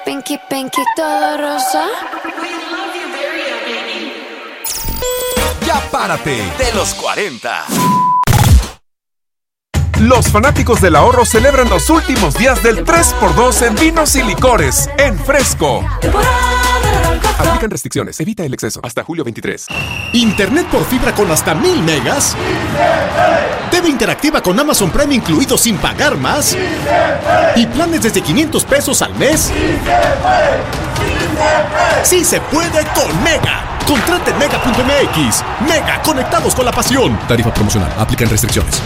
Pinky, pinky, todo rosa. Ya párate de los 40. Los fanáticos del ahorro celebran los últimos días del 3x2 en vinos y licores en Fresco. Aplican restricciones, evita el exceso. Hasta julio 23. ¿Internet por fibra con hasta 1000 megas? ¿TV interactiva con Amazon Prime incluido sin pagar más? ¿Y planes desde 500 pesos al mes? ¡Sí se puede con Mega! Contrate en Mega.mx. Mega, conectados con la pasión. Tarifa promocional, aplican restricciones.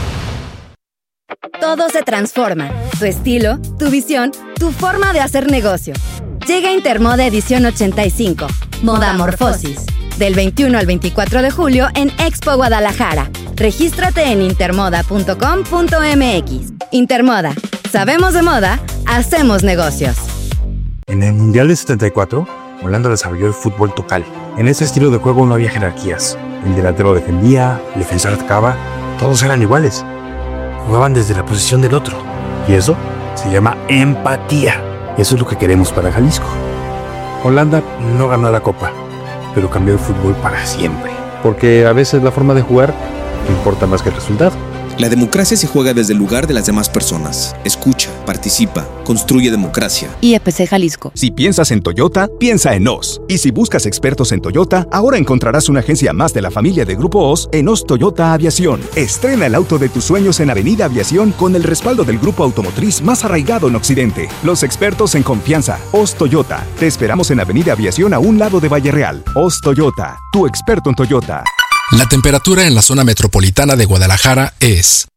Todo se transforma. Tu estilo, tu visión, tu forma de hacer negocio. Llega Intermoda edición 85. Modamorfosis. Del 21 al 24 de julio en Expo Guadalajara. Regístrate en intermoda.com.mx. Intermoda. Sabemos de moda, hacemos negocios. En el Mundial de 74, Holanda desarrolló el fútbol total. En ese estilo de juego no había jerarquías. El delantero defendía, el defensor atacaba, todos eran iguales. Jugaban desde la posición del otro. Y eso se llama empatía. Y eso es lo que queremos para Jalisco. Holanda no ganó la Copa, pero cambió el fútbol para siempre. Porque a veces la forma de jugar importa más que el resultado. La democracia se juega desde el lugar de las demás personas. Escucha, participa, construye democracia. IEPC Jalisco. Si piensas en Toyota, piensa en OS. Y si buscas expertos en Toyota, ahora encontrarás una agencia más de la familia de Grupo OS en OS Toyota Aviación. Estrena el auto de tus sueños en Avenida Aviación con el respaldo del grupo automotriz más arraigado en Occidente. Los expertos en confianza. OS Toyota. Te esperamos en Avenida Aviación a un lado de Valle Real. OS Toyota, tu experto en Toyota. La temperatura en la zona metropolitana de Guadalajara es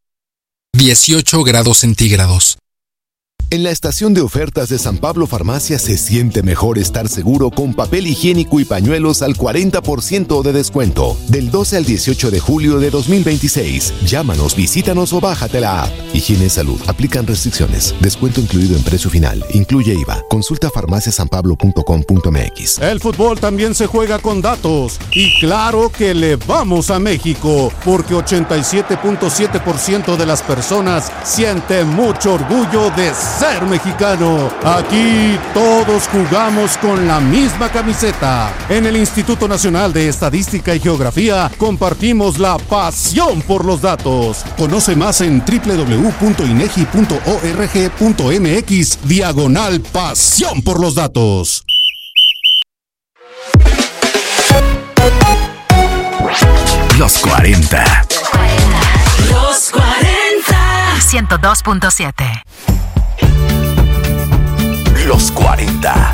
18 grados centígrados. En la estación de ofertas de San Pablo Farmacia se siente mejor estar seguro con papel higiénico y pañuelos al 40% de descuento. Del 12 al 18 de julio de 2026. Llámanos, visítanos o bájate la app. Higiene y salud. Aplican restricciones. Descuento incluido en precio final. Incluye IVA. Consulta farmaciasanpablo.com.mx. El fútbol también se juega con datos. Y claro que le vamos a México, porque 87.7% de las personas siente mucho orgullo de ser mexicano. Aquí todos jugamos con la misma camiseta. En el Instituto Nacional de Estadística y Geografía compartimos la pasión por los datos. Conoce más en www.inegi.org.mx/pasión por los datos. Los 40. Los 40. 102.7. Los 40.